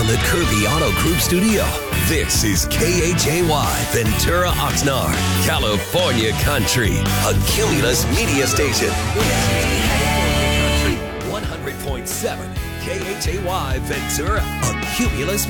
the Kirby Auto Group studio. This is KHAY, Ventura, Oxnard, California Country, a Cumulus media station. 100.7 KHAY, Ventura, a Cumulus